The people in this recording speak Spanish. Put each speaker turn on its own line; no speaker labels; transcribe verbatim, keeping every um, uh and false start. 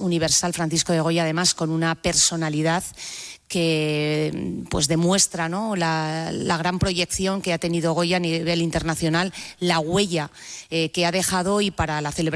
universal, Francisco de Goya, además con una personalidad que pues demuestra, ¿no?, la, la gran proyección que ha tenido Goya a nivel internacional, la huella eh, que ha dejado, y para la celebración